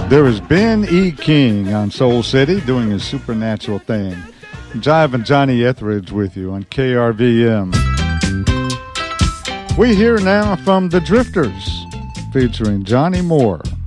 There is Ben E. King on Soul City doing his supernatural thing. Jive and Johnny Etheridge with you on KRVM. We hear now from The Drifters featuring Johnny Moore.